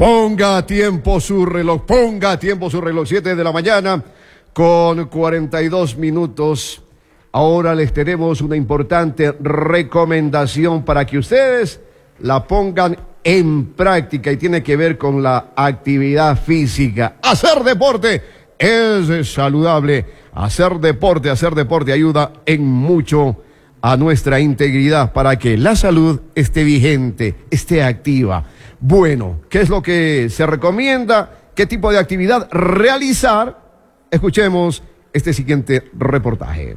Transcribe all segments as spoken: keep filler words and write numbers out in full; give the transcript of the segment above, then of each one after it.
Ponga a tiempo su reloj, ponga a tiempo su reloj, siete de la mañana con cuarenta y dos minutos. Ahora les tenemos una importante recomendación para que ustedes la pongan en práctica y tiene que ver con la actividad física. Hacer deporte es saludable, hacer deporte, hacer deporte ayuda en mucho a nuestra integridad para que la salud esté vigente, esté activa. Bueno, ¿qué es lo que se recomienda? ¿Qué tipo de actividad realizar? Escuchemos este siguiente reportaje.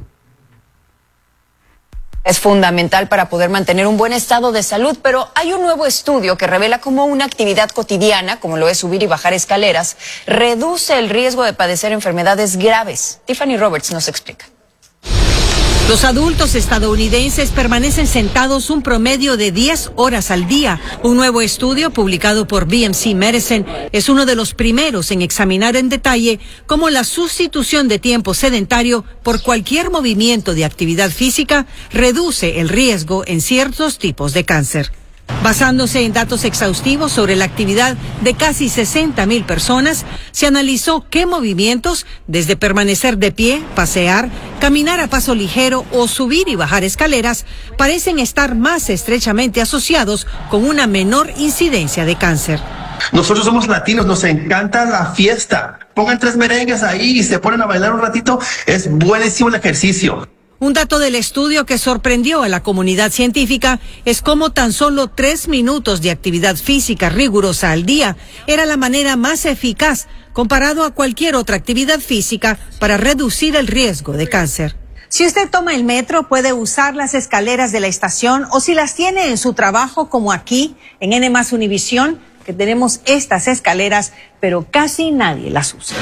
Es fundamental para poder mantener un buen estado de salud, pero hay un nuevo estudio que revela cómo una actividad cotidiana, como lo es subir y bajar escaleras, reduce el riesgo de padecer enfermedades graves. Tiffany Roberts nos explica. Los adultos estadounidenses permanecen sentados un promedio de diez horas al día. Un nuevo estudio publicado por B M C Medicine es uno de los primeros en examinar en detalle cómo la sustitución de tiempo sedentario por cualquier movimiento de actividad física reduce el riesgo en ciertos tipos de cáncer. Basándose en datos exhaustivos sobre la actividad de casi sesenta mil personas, se analizó qué movimientos, desde permanecer de pie, pasear, caminar a paso ligero o subir y bajar escaleras, parecen estar más estrechamente asociados con una menor incidencia de cáncer. Nosotros somos latinos, nos encanta la fiesta. Pongan tres merengues ahí y se ponen a bailar un ratito, es buenísimo el ejercicio. Un dato del estudio que sorprendió a la comunidad científica es cómo tan solo tres minutos de actividad física rigurosa al día era la manera más eficaz comparado a cualquier otra actividad física para reducir el riesgo de cáncer. Si usted toma el metro, puede usar las escaleras de la estación o si las tiene en su trabajo, como aquí en N más Univisión, que tenemos estas escaleras, pero casi nadie las usa.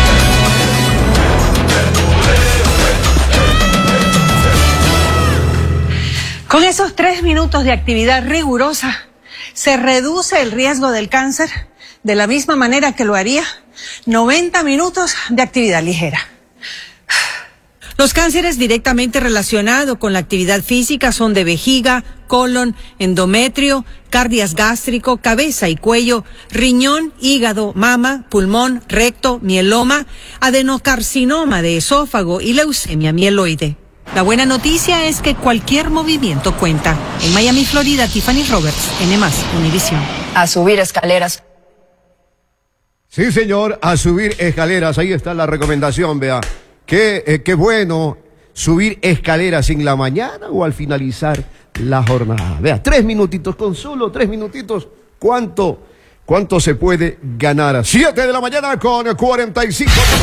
Con esos tres minutos de actividad rigurosa, se reduce el riesgo del cáncer de la misma manera que lo haría noventa minutos de actividad ligera. Los cánceres directamente relacionados con la actividad física son de vejiga, colon, endometrio, cardias gástrico, cabeza y cuello, riñón, hígado, mama, pulmón, recto, mieloma, adenocarcinoma de esófago y leucemia mieloide. La buena noticia es que cualquier movimiento cuenta. En Miami, Florida, Tiffany Roberts, N más Univisión. A subir escaleras. Sí, señor, a subir escaleras. Ahí está la recomendación, vea. Qué, eh, qué bueno subir escaleras en la mañana o al finalizar la jornada. Vea, tres minutitos, con solo tres minutitos, ¿cuánto, cuánto se puede ganar? Siete de la mañana con cuarenta y cinco.